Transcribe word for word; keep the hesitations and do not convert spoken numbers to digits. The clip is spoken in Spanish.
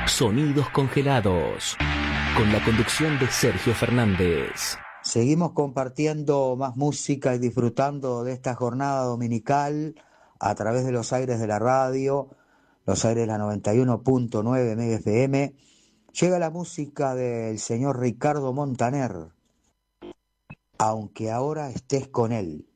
Sonidos congelados, con la conducción de Sergio Fernández. Seguimos compartiendo más música y disfrutando de esta jornada dominical a través de los aires de la radio, los aires de la noventa y uno punto nueve Mega F M. Llega la música del señor Ricardo Montaner, Aunque ahora estés con él.